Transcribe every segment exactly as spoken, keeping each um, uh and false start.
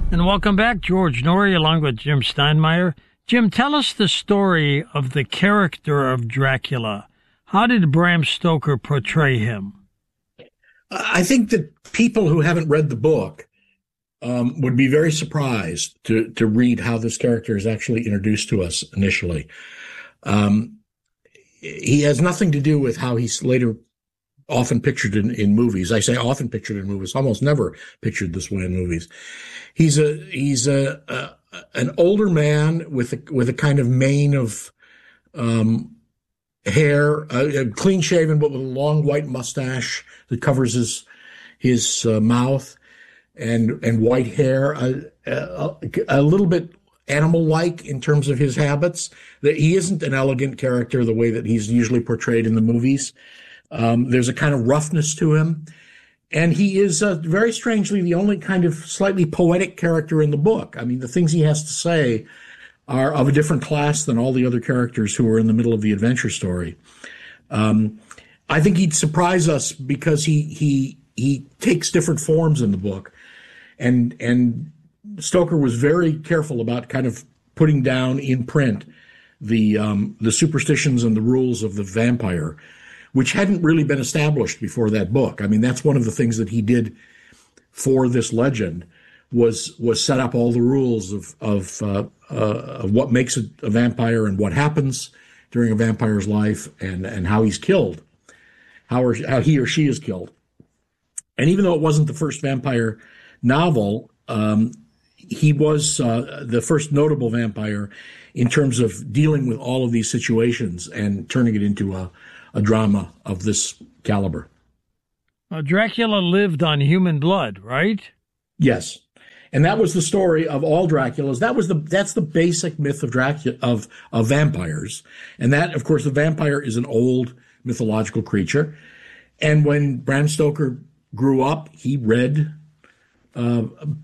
And welcome back, George Noory, along with Jim Steinmeier. Jim, tell us the story of the character of Dracula. How did Bram Stoker portray him? I think that people who haven't read the book um, would be very surprised to to read how this character is actually introduced to us initially. Um, he has nothing to do with how he's later often pictured in, in movies. I say often pictured in movies, almost never pictured this way in movies. He's a he's a, a an older man with a, with a kind of mane of um, hair, uh, clean shaven, but with a long white mustache that covers his his uh, mouth, and and white hair, a, a, a little bit animal-like in terms of his habits. That he isn't an elegant character the way that he's usually portrayed in the movies. Um, there's a kind of roughness to him. And he is, uh, very strangely, the only kind of slightly poetic character in the book. I mean, the things he has to say are of a different class than all the other characters who are in the middle of the adventure story. Um, I think he'd surprise us because he he he takes different forms in the book. And, and Stoker was very careful about kind of putting down in print the um, the superstitions and the rules of the vampire, which hadn't really been established before that book. I mean, that's one of the things that he did for this legend was was set up all the rules of of, uh, uh, of what makes a, a vampire and what happens during a vampire's life and, and how he's killed, how, or, how he or she is killed. And even though it wasn't the first vampire novel, um, he was uh, the first notable vampire in terms of dealing with all of these situations and turning it into a a drama of this caliber. Uh, Dracula lived on human blood, right? Yes. And that was the story of all Draculas. That was the, that's the basic myth of Dracula, of, of vampires. And that, of course, the vampire is an old mythological creature. And when Bram Stoker grew up, he read, uh,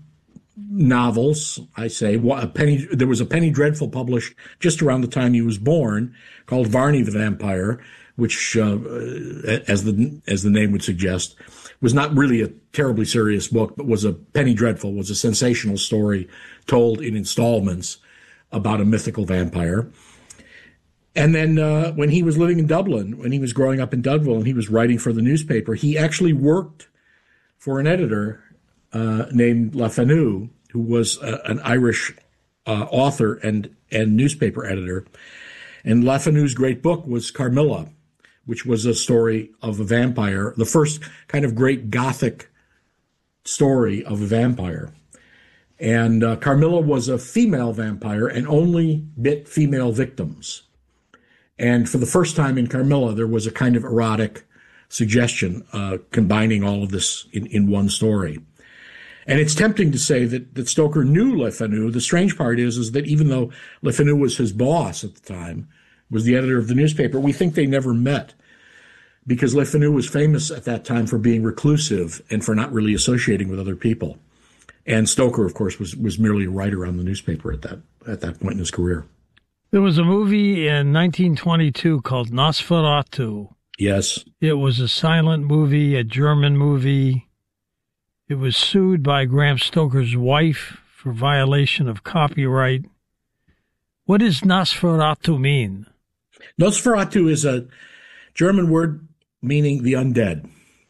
novels, I say. A Penny, there was a Penny Dreadful published just around the time he was born called Varney the Vampire, which, uh, as the as the name would suggest, was not really a terribly serious book, but was a Penny Dreadful, was a sensational story told in installments about a mythical vampire. And then uh, when he was living in Dublin, when he was growing up in Dublin, and he was writing for the newspaper, he actually worked for an editor uh, named La Fanu, who was uh, an Irish uh, author and, and newspaper editor. And La Fanu's great book was Carmilla, which was a story of a vampire, the first kind of great Gothic story of a vampire. And uh, Carmilla was a female vampire and only bit female victims. And for the first time in Carmilla, there was a kind of erotic suggestion uh, combining all of this in, in one story. And it's tempting to say that, that Stoker knew Le Fanu. The strange part is, is that even though Le Fanu was his boss at the time, was the editor of the newspaper, we think they never met because Le Fanu was famous at that time for being reclusive and for not really associating with other people. And Stoker, of course, was, was merely a writer on the newspaper at that at that point in his career. There was a movie in nineteen twenty-two called Nosferatu. Yes. It was a silent movie, a German movie. It was sued by Bram Stoker's wife for violation of copyright. What does Nosferatu mean? Nosferatu is a German word meaning the undead.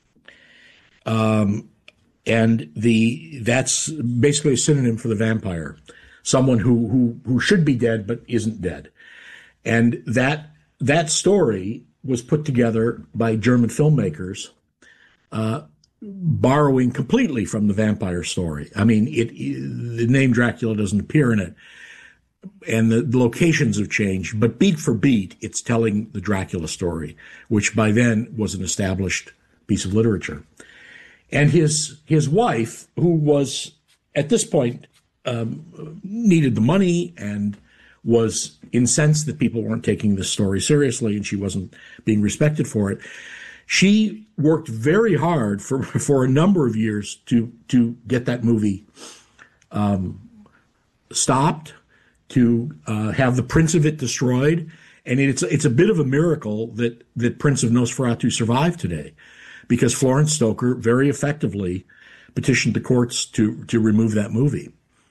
Um, and the that's basically a synonym for the vampire, someone who, who, who should be dead but isn't dead. And that that story was put together by German filmmakers, uh, borrowing completely from the vampire story. I mean, it, it the name Dracula doesn't appear in it, and the, the locations have changed, but beat for beat, it's telling the Dracula story, which by then was an established piece of literature. And his his wife, who was at this point um, needed the money and was incensed that people weren't taking this story seriously and she wasn't being respected for it, she worked very hard for for a number of years to to get that movie um, stopped, to uh, have the prints of it destroyed. And it's it's a bit of a miracle that that Prince of Nosferatu survived today, because Florence Stoker very effectively petitioned the courts to to remove that movie.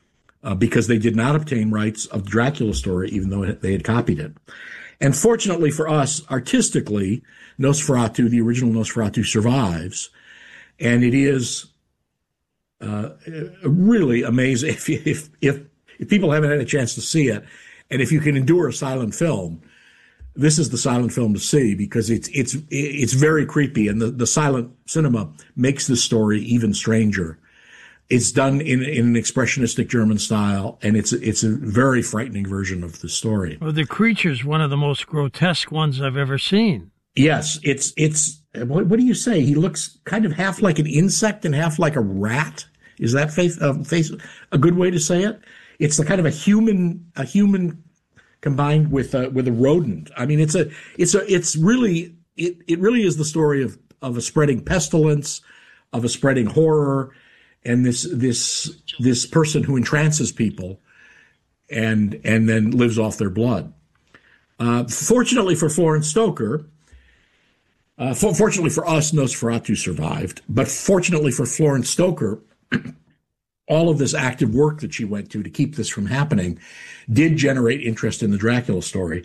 uh, because they did not obtain rights of the Dracula story, even though they had copied it. And fortunately for us, artistically, Nosferatu, the original Nosferatu, survives. And it is uh, really amazing if, if, if, if people haven't had a chance to see it, and if you can endure a silent film, this is the silent film to see, because it's it's it's very creepy, and the, the silent cinema makes the story even stranger. It's done in, in an expressionistic German style, and it's it's a very frightening version of the story. Well, the creature's one of the most grotesque ones I've ever seen. Yes, it's it's what, what do you say? He looks kind of half like an insect and half like a rat. Is that face, uh, face a good way to say it? It's the kind of a human a human. combined with a, with a rodent. I mean, it's a, it's a, it's really, it, it really is the story of, of a spreading pestilence, of a spreading horror, and this, this, this person who entrances people and, and then lives off their blood. Uh, fortunately for Florence Stoker, uh, for, fortunately for us, Nosferatu survived, but fortunately for Florence Stoker, all of this active work that she went to to keep this from happening did generate interest in the Dracula story.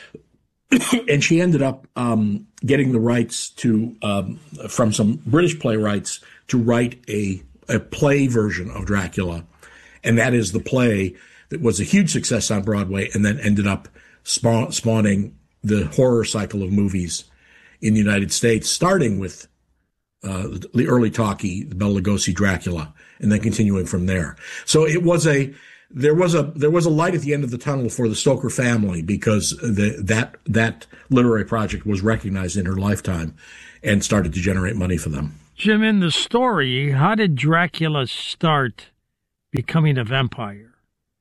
And she ended up um, getting the rights to, um, from some British playwrights, to write a, a play version of Dracula. And that is the play that was a huge success on Broadway and then ended up spawn, spawning the horror cycle of movies in the United States, starting with uh, the early talkie, the Bela Lugosi Dracula, and then continuing from there. So it was a, there was a, there was a light at the end of the tunnel for the Stoker family, because the, that, that literary project was recognized in her lifetime and started to generate money for them. Jim, in the story, how did Dracula start becoming a vampire?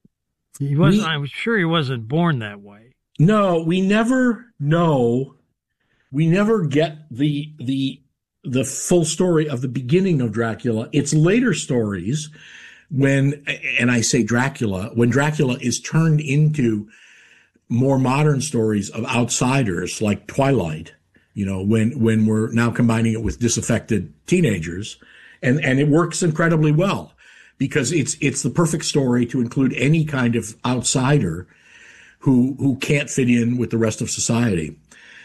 He wasn't, we, I'm sure he wasn't born that way. No, we never know. We never get the, the, the full story of the beginning of Dracula. It's later stories when, and I say Dracula, when Dracula is turned into more modern stories of outsiders like Twilight, you know, when, when we're now combining it with disaffected teenagers, and, and it works incredibly well, because it's, it's the perfect story to include any kind of outsider who, who can't fit in with the rest of society.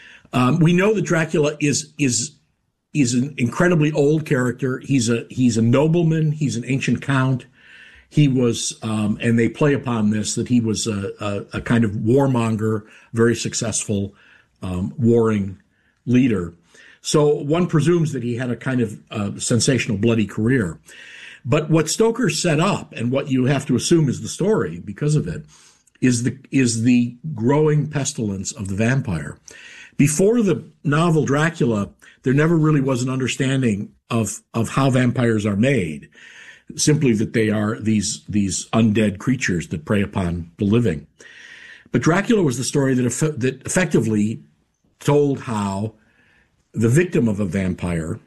Um, we know that Dracula is, is, He's an incredibly old character. He's a he's a nobleman. He's an ancient count. He was, um, and they play upon this, that he was a, a, a kind of warmonger, very successful um, warring leader. So one presumes that he had a kind of uh, sensational, bloody career. But what Stoker set up, and what you have to assume is the story because of it, is the is the growing pestilence of the vampire. Before the novel Dracula, there never really was an understanding of, of how vampires are made, simply that they are these, these undead creatures that prey upon the living. But Dracula was the story that, eff- that effectively told how the victim of a vampire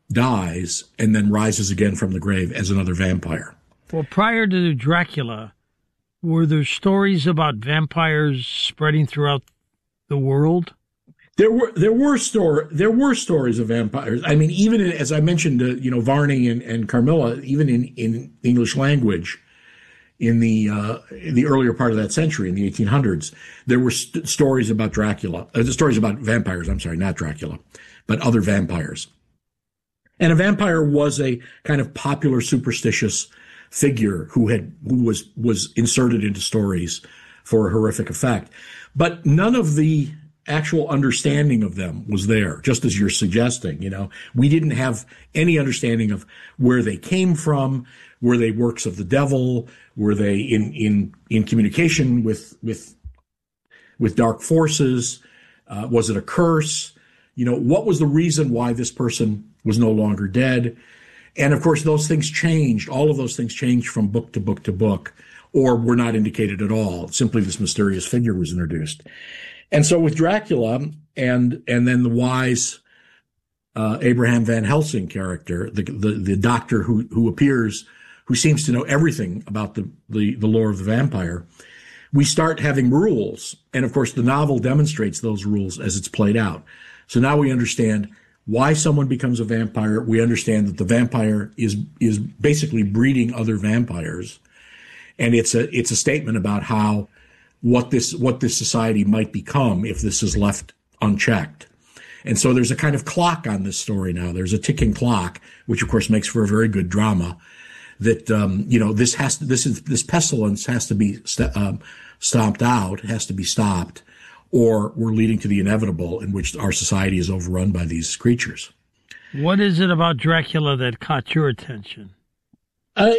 dies and then rises again from the grave as another vampire. Well, prior to Dracula, were there stories about vampires spreading throughout the world? There were there were store there were stories of vampires. I mean, even in, as I mentioned, uh, you know, Varney and, and Carmilla, even in, in English language, in the uh, in the earlier part of that century, in the eighteen hundreds, there were st- stories about Dracula, uh, stories about vampires. I'm sorry, not Dracula, but other vampires. And a vampire was a kind of popular, superstitious figure who had who was was inserted into stories for a horrific effect. But none of the actual understanding of them was there, just as you're suggesting. You know, we didn't have any understanding of where they came from. Were they works of the devil? Were they in in in communication with with with dark forces? Uh, was it a curse? You know, what was the reason why this person was no longer dead? And of course, those things changed. All of those things changed from book to book to book, or were not indicated at all. Simply this mysterious figure was introduced. And so with Dracula and and then the wise uh, Abraham Van Helsing character, the, the the doctor who who appears, who seems to know everything about the, the, the lore of the vampire, we start having rules. And of course, the novel demonstrates those rules as it's played out. So now we understand why someone becomes a vampire. We understand that the vampire is is basically breeding other vampires. and it's a it's a statement about how what this what this society might become if this is left unchecked. And so there's a kind of clock on this story now. There's a ticking clock, which of course makes for a very good drama. That um, you know this has to, this is this pestilence has to be st- um, stomped out, has to be stopped, or we're leading to the inevitable in which our society is overrun by these creatures. What is it about Dracula that caught your attention? Uh,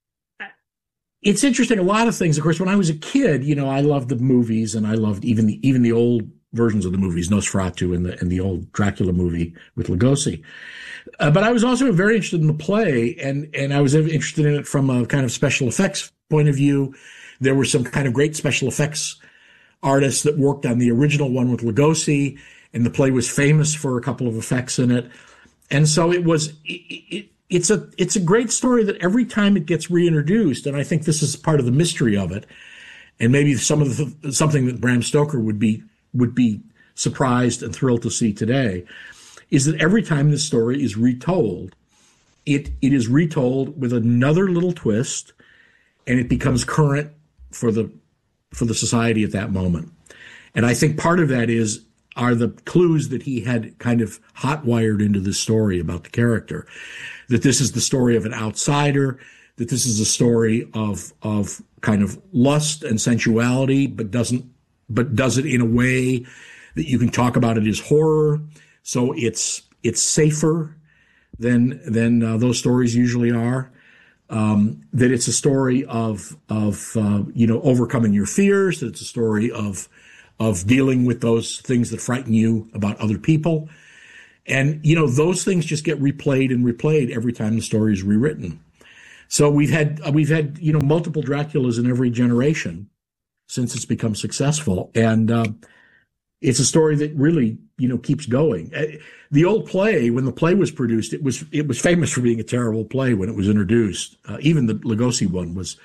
it's interesting. A lot of things. Of course, when I was a kid, you know, I loved the movies, and I loved even the even the old versions of the movies, Nosferatu and the and the old Dracula movie with Lugosi. Uh, but I was also very interested in the play, and and I was interested in it from a kind of special effects point of view. There were some kind of great special effects artists that worked on the original one with Lugosi, and the play was famous for a couple of effects in it. And so it was. It, it, it's a it's a great story that every time it gets reintroduced, and I think this is part of the mystery of it, and maybe some of the something that Bram Stoker would be would be surprised and thrilled to see today, is that every time this story is retold, it it is retold with another little twist, and it becomes current for the for the society at that moment. And I think part of that is are the clues that he had kind of hot-wired into this story about the character, that this is the story of an outsider, that this is a story of of kind of lust and sensuality, but doesn't but does it in a way that you can talk about it as horror. So it's it's safer than than uh, those stories usually are. Um, that it's a story of of uh, you know overcoming your fears. That it's a story of of dealing with those things that frighten you about other people, and you know those things just get replayed and replayed every time the story is rewritten. So we've had uh, we've had you know multiple Draculas in every generation since it's become successful, and uh, it's a story that really you know keeps going. The old play, when the play was produced, it was it was famous for being a terrible play when it was introduced. Uh, even the Lugosi one was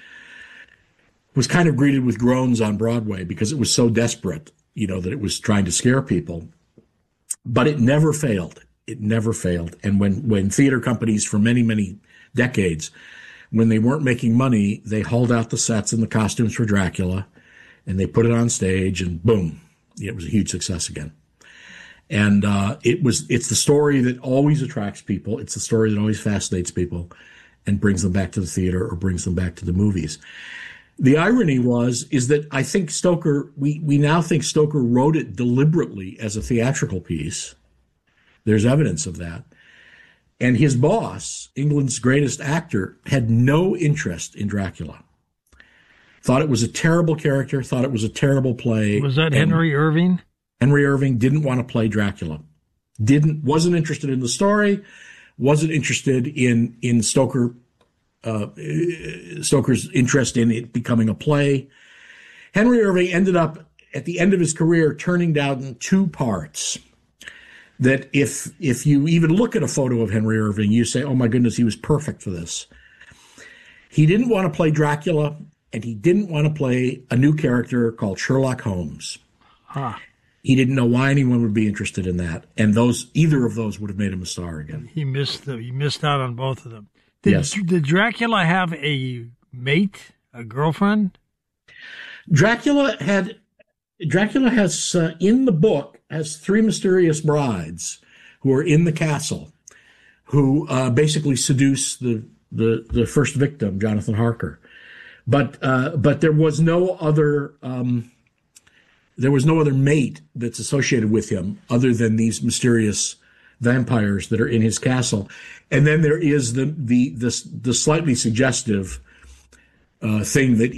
was kind of greeted with groans on Broadway because it was so desperate, you know, that it was trying to scare people. But it never failed. It never failed. And when when theater companies for many many decades, when they weren't making money, they hauled out the sets and the costumes for Dracula, and they put it on stage, and boom, it was a huge success again. And uh, it was it's the story that always attracts people. It's the story that always fascinates people and brings them back to the theater or brings them back to the movies. The irony was is that I think Stoker, we, we now think Stoker wrote it deliberately as a theatrical piece. There's evidence of that. And his boss, England's greatest actor, had no interest in Dracula. Thought it was a terrible character, thought it was a terrible play. Was that Henry Irving? Henry Irving didn't want to play Dracula. Didn't, wasn't interested in the story, wasn't interested in, in Stoker, uh, Stoker's interest in it becoming a play. Henry Irving ended up, at the end of his career, turning down two parts that if, if you even look at a photo of Henry Irving, you say, oh my goodness, he was perfect for this. He didn't want to play Dracula, and he didn't want to play a new character called Sherlock Holmes. Huh. He didn't know why anyone would be interested in that, and those either of those would have made him a star again. He missed the, he missed out on both of them. Did, yes. Did Dracula have a mate, a girlfriend? Dracula had Dracula has uh, in the book has three mysterious brides who are in the castle, who uh, basically seduce the, the the first victim, Jonathan Harker. But uh, but there was no other. Um, There was no other mate that's associated with him other than these mysterious vampires that are in his castle. And then there is the the the, the slightly suggestive uh, thing that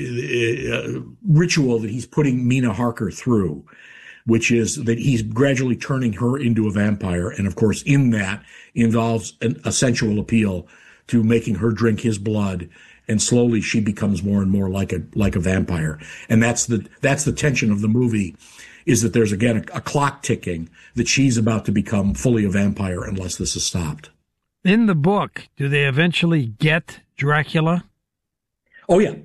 uh, ritual that he's putting Mina Harker through, which is that he's gradually turning her into a vampire. And of course, in that involves an, a sensual appeal to making her drink his blood. And slowly she becomes more and more like a like a vampire. And that's the that's the tension of the movie, is that there's again a, a clock ticking that she's about to become fully a vampire unless this is stopped. In the book, do they eventually get Dracula? Oh yeah,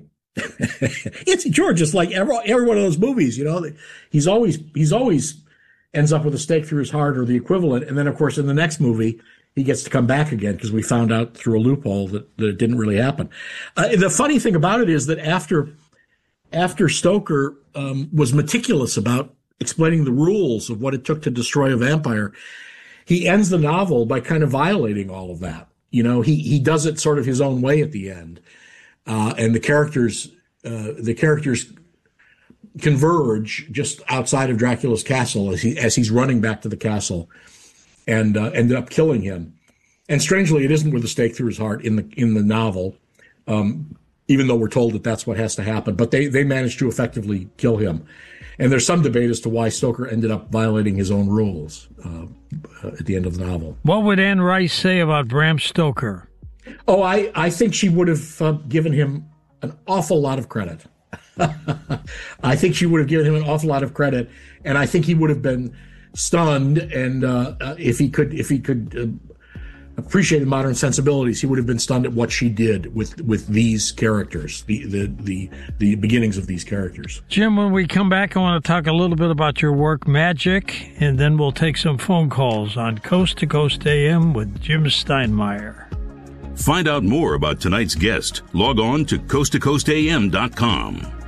it's George. It's like every, every one of those movies. You know, he's always he's always ends up with a stake through his heart or the equivalent. And then of course in the next movie he gets to come back again because we found out through a loophole that, that it didn't really happen. Uh, the funny thing about it is that after after Stoker um, was meticulous about explaining the rules of what it took to destroy a vampire, he ends the novel by kind of violating all of that. You know, he he does it sort of his own way at the end, uh, and the characters uh, the characters converge just outside of Dracula's castle as he as he's running back to the castle, and uh, ended up killing him. And strangely, it isn't with a stake through his heart in the in the novel, um, even though we're told that that's what has to happen. But they they managed to effectively kill him. And there's some debate as to why Stoker ended up violating his own rules uh, at the end of the novel. What would Anne Rice say about Bram Stoker? Oh, I, I think she would have uh, given him an awful lot of credit. I think she would have given him an awful lot of credit, and I think he would have been stunned. And uh, uh, if he could, if he could uh, appreciate modern sensibilities, he would have been stunned at what she did with, with these characters, the, the the the beginnings of these characters. Jim, when we come back, I want to talk a little bit about your work, Magic, and then we'll take some phone calls on Coast to Coast A M with Jim Steinmeier. Find out more about tonight's guest. Log on to coast to coast a m dot com.